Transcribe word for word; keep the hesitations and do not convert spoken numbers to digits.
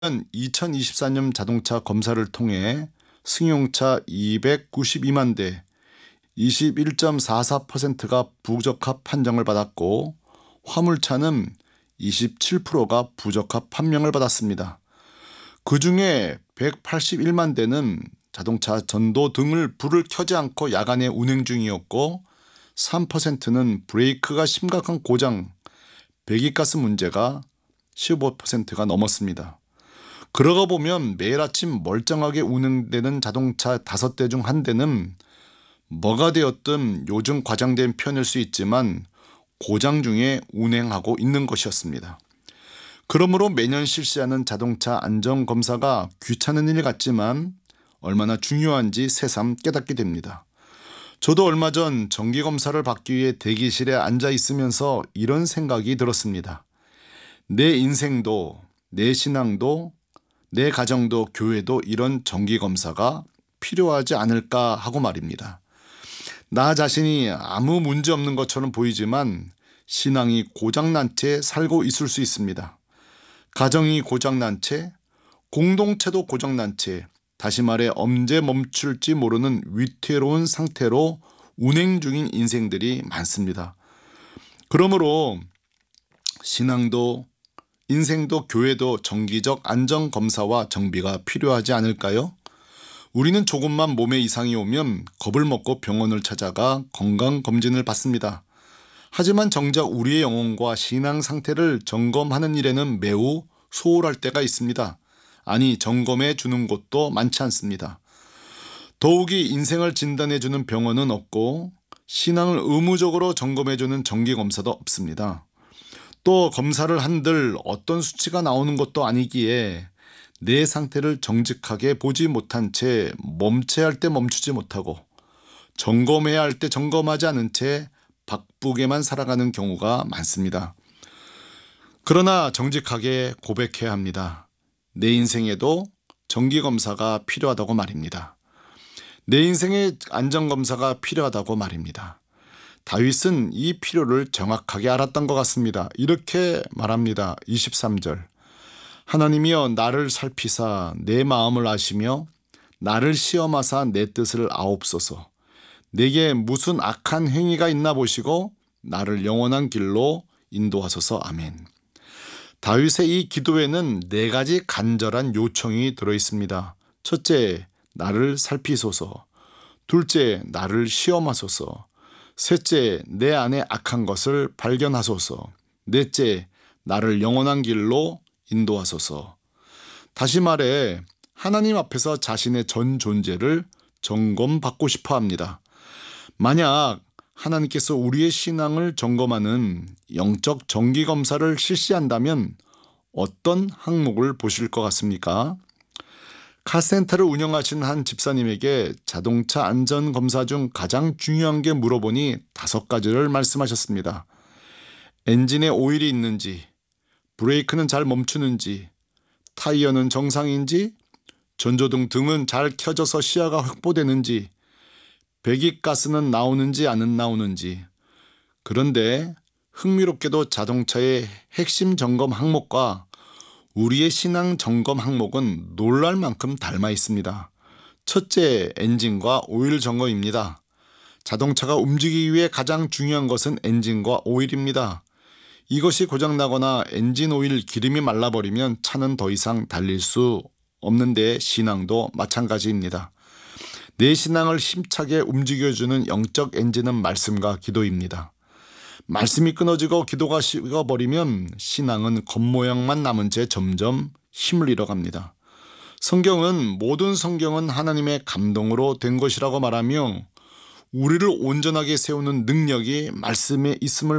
이천이십사 년 자동차 검사를 통해 승용차 이백구십이만 대, 이십일 점 사사 퍼센트가 부적합 판정을 받았고 화물차는 이십칠 퍼센트가 부적합 판명을 받았습니다. 그 중에 백팔십일만 대는 자동차 전도 등을 불을 켜지 않고 야간에 운행 중이었고 삼 퍼센트는 브레이크가 심각한 고장, 배기가스 문제가 십오 퍼센트가 넘었습니다. 그러고 보면 매일 아침 멀쩡하게 운행되는 자동차 다섯 대 중 한 대는 뭐가 되었든 요즘 과장된 편일 수 있지만 고장 중에 운행하고 있는 것이었습니다. 그러므로 매년 실시하는 자동차 안전검사가 귀찮은 일 같지만 얼마나 중요한지 새삼 깨닫게 됩니다. 저도 얼마 전 정기검사를 받기 위해 대기실에 앉아 있으면서 이런 생각이 들었습니다. 내 인생도, 내 신앙도, 내 가정도, 교회도 이런 정기검사가 필요하지 않을까 하고 말입니다. 나 자신이 아무 문제 없는 것처럼 보이지만 신앙이 고장난 채 살고 있을 수 있습니다. 가정이 고장난 채, 공동체도 고장난 채, 다시 말해 언제 멈출지 모르는 위태로운 상태로 운행 중인 인생들이 많습니다. 그러므로 신앙도, 인생도, 교회도 정기적 안전검사와 정비가 필요하지 않을까요? 우리는 조금만 몸에 이상이 오면 겁을 먹고 병원을 찾아가 건강검진을 받습니다. 하지만 정작 우리의 영혼과 신앙 상태를 점검하는 일에는 매우 소홀할 때가 있습니다. 아니, 점검해 주는 곳도 많지 않습니다. 더욱이 인생을 진단해 주는 병원은 없고 신앙을 의무적으로 점검해 주는 정기검사도 없습니다. 또 검사를 한들 어떤 수치가 나오는 것도 아니기에 내 상태를 정직하게 보지 못한 채 멈춰야 할 때 멈추지 못하고 점검해야 할 때 점검하지 않은 채 바쁘게만 살아가는 경우가 많습니다. 그러나 정직하게 고백해야 합니다. 내 인생에도 정기검사가 필요하다고 말입니다. 내 인생에 안전검사가 필요하다고 말입니다. 다윗은 이 필요를 정확하게 알았던 것 같습니다. 이렇게 말합니다. 이십삼 절. 하나님이여 나를 살피사 내 마음을 아시며 나를 시험하사 내 뜻을 아옵소서. 내게 무슨 악한 행위가 있나 보시고 나를 영원한 길로 인도하소서. 아멘. 다윗의 이 기도에는 네 가지 간절한 요청이 들어있습니다. 첫째, 나를 살피소서. 둘째, 나를 시험하소서. 셋째, 내 안에 악한 것을 발견하소서. 넷째, 나를 영원한 길로 인도하소서. 다시 말해 하나님 앞에서 자신의 전 존재를 점검받고 싶어 합니다. 만약 하나님께서 우리의 신앙을 점검하는 영적 정기검사를 실시한다면 어떤 항목을 보실 것 같습니까? 카센터를 운영하시는 한 집사님에게 자동차 안전검사 중 가장 중요한 게 물어보니 다섯 가지를 말씀하셨습니다. 엔진에 오일이 있는지, 브레이크는 잘 멈추는지, 타이어는 정상인지, 전조등 등은 잘 켜져서 시야가 확보되는지, 배기가스는 나오는지 안 나오는지. 그런데 흥미롭게도 자동차의 핵심 점검 항목과 우리의 신앙 점검 항목은 놀랄 만큼 닮아 있습니다. 첫째, 엔진과 오일 점검입니다. 자동차가 움직이기 위해 가장 중요한 것은 엔진과 오일입니다. 이것이 고장나거나 엔진 오일 기름이 말라버리면 차는 더 이상 달릴 수 없는데 신앙도 마찬가지입니다. 내 신앙을 힘차게 움직여주는 영적 엔진은 말씀과 기도입니다. 말씀이 끊어지고 기도가 식어버리면 신앙은 겉모양만 남은 채 점점 힘을 잃어갑니다. 성경은 모든 성경은 하나님의 감동으로 된 것이라고 말하며 우리를 온전하게 세우는 능력이 말씀에 있음을